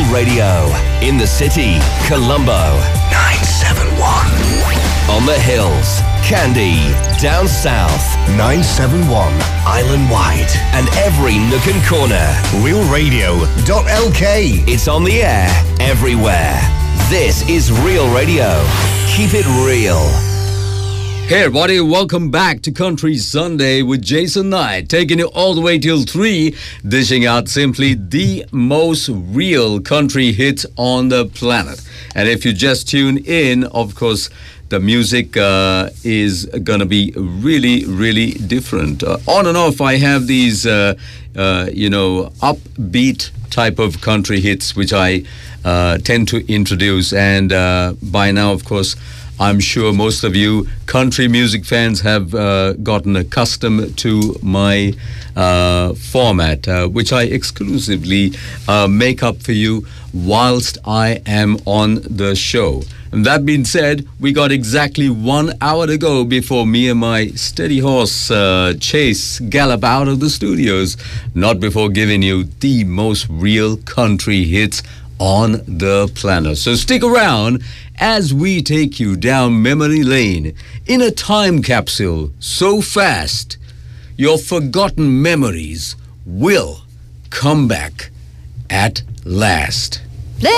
Radio. In the city, Colombo, 971. On the hills, Kandy. Down south, 971. Island wide. And every nook and corner. RealRadio.lk. It's on the air everywhere. This is Real Radio. Keep it real. Hey everybody, welcome back to Country Sunday with Jason Knight, taking you all the way till 3, dishing out simply the most real country hits on the planet. And if you just tune in, of course, the music is going to be really, really different. On and off, I have these, upbeat type of country hits, which I tend to introduce. And by now, of course, I'm sure most of you country music fans have gotten accustomed to my format, which I exclusively make up for you whilst I am on the show. And that being said, we got exactly 1 hour to go before me and my steady horse Chase gallop out of the studios, not before giving you the most real country hits on the planet. So stick around as we take you down memory lane in a time capsule so fast your forgotten memories will come back at last.